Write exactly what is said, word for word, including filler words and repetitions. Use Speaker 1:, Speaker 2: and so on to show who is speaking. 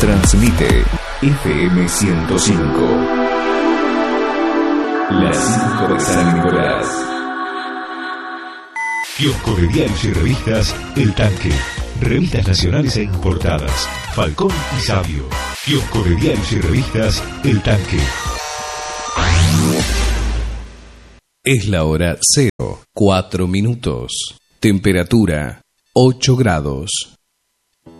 Speaker 1: Transmite F M ciento cinco. Las cinco de San Nicolás.
Speaker 2: Kiosco de diarios y revistas El Tanque. Revistas nacionales e importadas. Falcón y Sabio. Kiosco de diarios y revistas El Tanque.
Speaker 1: Es la hora cero, cuatro minutos. Temperatura ocho grados.